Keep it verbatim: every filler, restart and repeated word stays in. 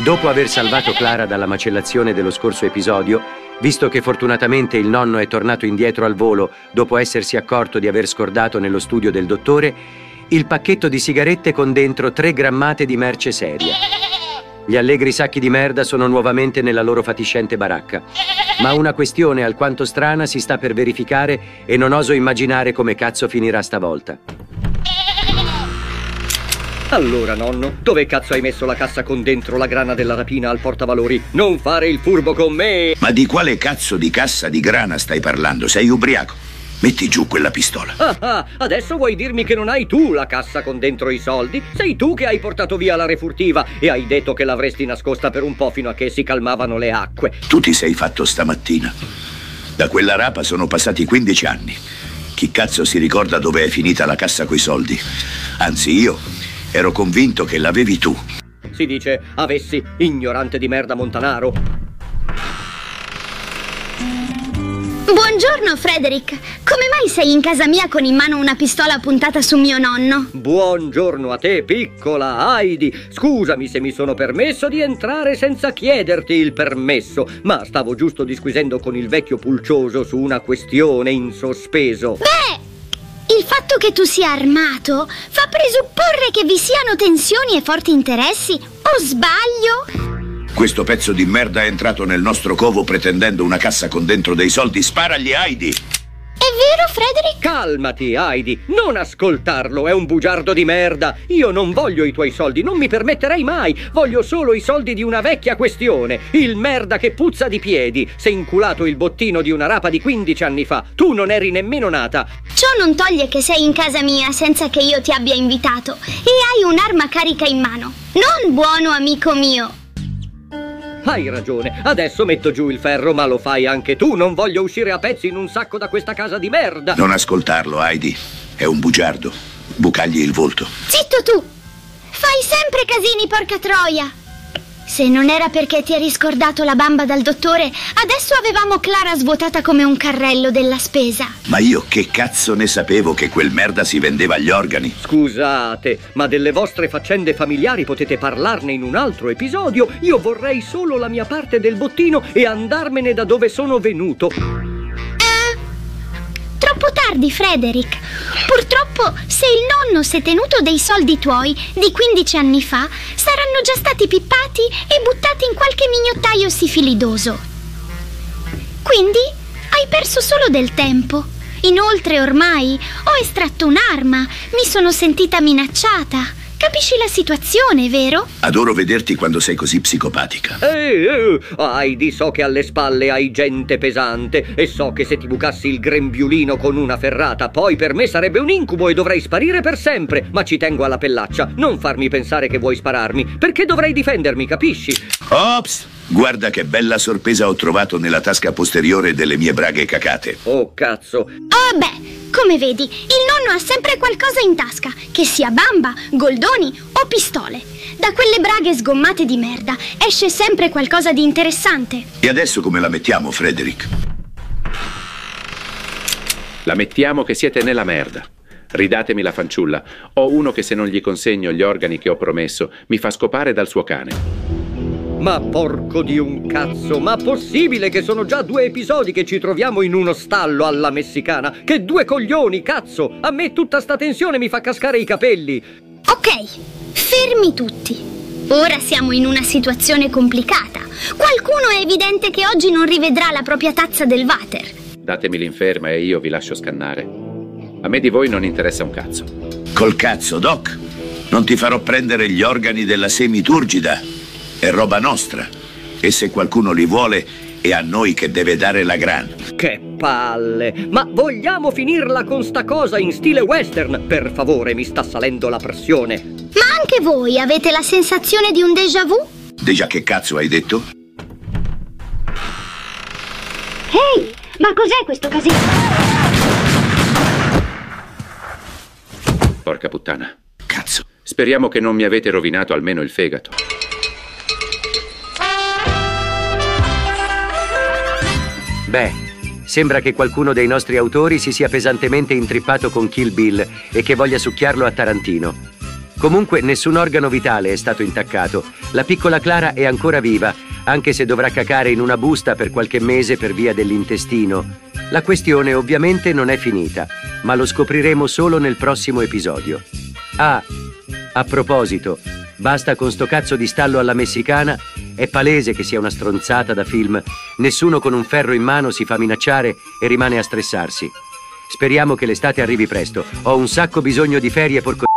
Dopo aver salvato Clara dalla macellazione dello scorso episodio, visto che fortunatamente il nonno è tornato indietro al volo dopo essersi accorto di aver scordato nello studio del dottore il pacchetto di sigarette con dentro tre grammate di merce seria. Gli allegri sacchi di merda sono nuovamente nella loro fatiscente baracca, ma una questione alquanto strana si sta per verificare e non oso immaginare come cazzo finirà stavolta. Allora, nonno, dove cazzo hai messo la cassa con dentro la grana della rapina al portavalori? Non fare il furbo con me! Ma di quale cazzo di cassa di grana stai parlando? Sei ubriaco? Metti giù quella pistola. Ah, ah, adesso vuoi dirmi che non hai tu la cassa con dentro i soldi? Sei tu che hai portato via la refurtiva e hai detto che l'avresti nascosta per un po' fino a che si calmavano le acque. Tu ti sei fatto stamattina. Da quella rapa sono passati quindici anni. Chi cazzo si ricorda dove è finita la cassa coi soldi? Anzi, io ero convinto che l'avevi tu. Si dice avessi, ignorante di merda Montanaro. Buongiorno, Frederick. Come mai sei in casa mia con in mano una pistola puntata su mio nonno? Buongiorno a te, piccola Heidi. Scusami se mi sono permesso di entrare senza chiederti il permesso, ma stavo giusto disquisendo con il vecchio pulcioso su una questione in sospeso. Beh, il fatto che tu sia armato fa presupporre che vi siano tensioni e forti interessi, o sbaglio? Questo pezzo di merda è entrato nel nostro covo pretendendo una cassa con dentro dei soldi. Sparagli, Heidi! È vero, Frederick? Calmati, Heidi, non ascoltarlo, è un bugiardo di merda. Io non voglio i tuoi soldi, non mi permetterei mai. Voglio solo i soldi di una vecchia questione. Il merda che puzza di piedi. Si è inculato il bottino di una rapa di quindici anni fa. Tu non eri nemmeno nata. Ciò non toglie che sei in casa mia senza che io ti abbia invitato e hai un'arma carica in mano. Non buono amico mio. Hai ragione, adesso metto giù il ferro, ma lo fai anche tu. Non voglio uscire a pezzi in un sacco da questa casa di merda. Non ascoltarlo, Heidi. È un bugiardo. Bucagli il volto. Zitto tu! Fai sempre casini, porca troia! Se non era perché ti eri scordato la bamba dal dottore, adesso avevamo Clara svuotata come un carrello della spesa. Ma io che cazzo ne sapevo che quel merda si vendeva agli organi? Scusate, ma delle vostre faccende familiari potete parlarne in un altro episodio. Io vorrei solo la mia parte del bottino e andarmene da dove sono venuto. Eh, troppo tardi, Frederick. Purtroppo, se il nonno si è tenuto dei soldi tuoi di quindici anni fa, saranno già stati pippati e buttati in qualche mignottaio sifilidoso. Quindi hai perso solo del tempo. Inoltre ormai ho estratto un'arma, mi sono sentita minacciata. Capisci la situazione, vero? Adoro vederti quando sei così psicopatica. Ehi, eh, Heidi, so che alle spalle hai gente pesante e so che se ti bucassi il grembiulino con una ferrata poi per me sarebbe un incubo e dovrei sparire per sempre. Ma ci tengo alla pellaccia, non farmi pensare che vuoi spararmi, perché dovrei difendermi, capisci? Ops! Guarda che bella sorpresa ho trovato nella tasca posteriore delle mie braghe cacate. Oh, cazzo! Oh, beh, come vedi, il nonno ha sempre qualcosa in tasca, che sia bamba, goldoni o pistole. Da quelle braghe sgommate di merda esce sempre qualcosa di interessante. E adesso come la mettiamo, Frederick? La mettiamo che siete nella merda. Ridatemi la fanciulla. Ho uno che se non gli consegno gli organi che ho promesso mi fa scopare dal suo cane. Ma porco di un cazzo, ma possibile che sono già due episodi che ci troviamo in uno stallo alla messicana? Che due coglioni, cazzo! A me tutta sta tensione mi fa cascare i capelli. Ok, fermi tutti. Ora siamo in una situazione complicata. Qualcuno è evidente che oggi non rivedrà la propria tazza del water. Datemi l'inferma e io vi lascio scannare. A me di voi non interessa un cazzo. Col cazzo, Doc. Non ti farò prendere gli organi della semiturgida. È roba nostra. E se qualcuno li vuole, è a noi che deve dare la gran. Che palle! Ma vogliamo finirla con sta cosa in stile western? Per favore, mi sta salendo la pressione. Ma anche voi avete la sensazione di un déjà vu? Déjà che cazzo hai detto? Ehi, ma cos'è questo casino? Porca puttana. Cazzo. Speriamo che non mi avete rovinato almeno il fegato. Beh, sembra che qualcuno dei nostri autori si sia pesantemente intrippato con Kill Bill e che voglia succhiarlo a Tarantino. Comunque nessun organo vitale è stato intaccato. La piccola Clara è ancora viva, anche se dovrà cacare in una busta per qualche mese per via dell'intestino. La questione ovviamente non è finita, ma lo scopriremo solo nel prossimo episodio. Ah, a proposito, basta con sto cazzo di stallo alla messicana, è palese che sia una stronzata da film. Nessuno con un ferro in mano si fa minacciare e rimane a stressarsi. Speriamo che l'estate arrivi presto. Ho un sacco bisogno di ferie, porco